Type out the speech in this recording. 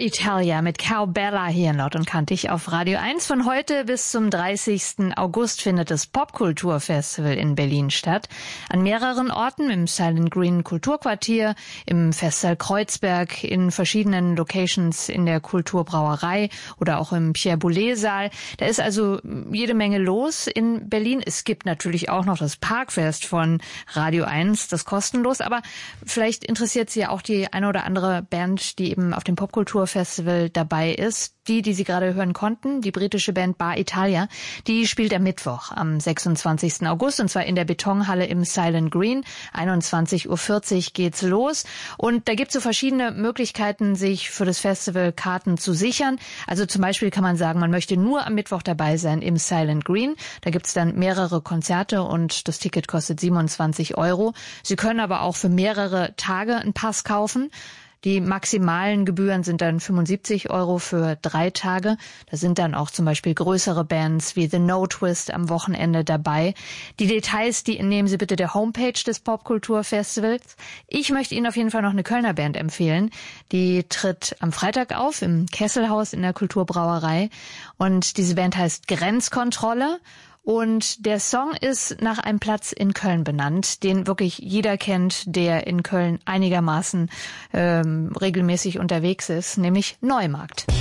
Italia mit Cowbella hier in Laut und Kantig auf Radio 1. Von heute bis zum 30. August findet das Popkulturfestival in Berlin statt. An mehreren Orten, im Silent Green Kulturquartier, im Festsaal Kreuzberg, in verschiedenen Locations in der Kulturbrauerei oder auch im Pierre-Boulez-Saal. Da ist also jede Menge los in Berlin. Es gibt natürlich auch noch das Parkfest von Radio 1, das kostenlos. Aber vielleicht interessiert Sie ja auch die eine oder andere Band, die eben auf dem Popkulturfestival dabei ist. Die Sie gerade hören konnten, die britische Band Bar Italia, die spielt am Mittwoch, am 26. August, und zwar in der Betonhalle im Silent Green. 21.40 Uhr geht's los. Und da gibt's so verschiedene Möglichkeiten, sich für das Festival Karten zu sichern. Also zum Beispiel kann man sagen, man möchte nur am Mittwoch dabei sein im Silent Green. Da gibt's dann mehrere Konzerte und das Ticket kostet 27 Euro. Sie können aber auch für mehrere Tage einen Pass kaufen. Die maximalen Gebühren sind dann 75 Euro für 3 Tage. Da sind dann auch zum Beispiel größere Bands wie The No Twist am Wochenende dabei. Die Details, die entnehmen Sie bitte der Homepage des Popkulturfestivals. Ich möchte Ihnen auf jeden Fall noch eine Kölner Band empfehlen. Die tritt am Freitag auf im Kesselhaus in der Kulturbrauerei. Und diese Band heißt Grenzkontrolle. Und der Song ist nach einem Platz in Köln benannt, den wirklich jeder kennt, der in Köln einigermaßen regelmäßig unterwegs ist, nämlich Neumarkt.